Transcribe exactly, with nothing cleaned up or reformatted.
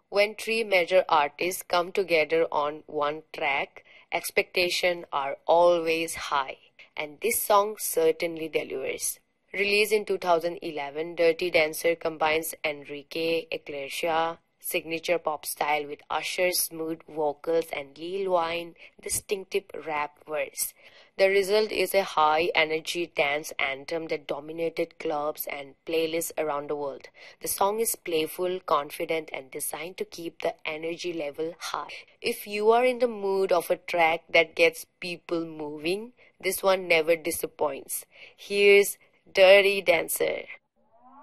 When three major artists come together on one track, expectations are always high, and this song certainly delivers. Released in two thousand eleven, Dirty Dancer combines Enrique Iglesias' signature pop style with Usher's smooth vocals and Lil Wayne's distinctive rap verse. The result is a high-energy dance anthem that dominated clubs and playlists around the world. The song is playful, confident, and designed to keep the energy level high. If you are in the mood of a track that gets people moving, this one never disappoints. Here's Dirty Dancer.